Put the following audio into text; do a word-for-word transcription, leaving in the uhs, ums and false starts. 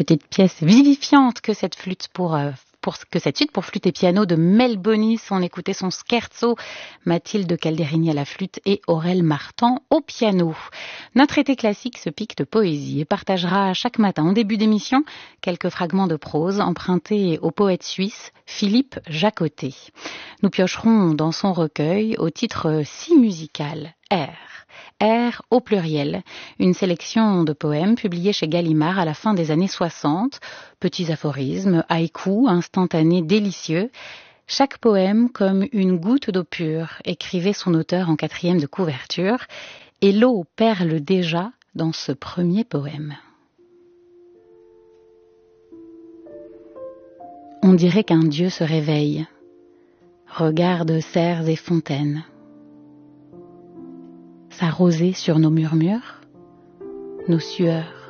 petite pièce vivifiante que cette flûte pour, euh, pour que cette suite pour flûte et piano de Mel Bonis. On écoutait son scherzo, Mathilde Calderini à la flûte et Aurel Martan au piano. Notre été classique se pique de poésie et partagera chaque matin en début d'émission quelques fragments de prose empruntés au poète suisse Philippe Jacotet. Nous piocherons dans son recueil au titre si musical, R. R au pluriel, une sélection de poèmes publiés chez Gallimard à la fin des années soixante, petits aphorismes, haïkus, instantanés, délicieux. Chaque poème comme une goutte d'eau pure, écrivait son auteur en quatrième de couverture, et l'eau perle déjà dans ce premier poème. On dirait qu'un dieu se réveille, regarde cerfs et fontaines. Sa rosée sur nos murmures, nos sueurs,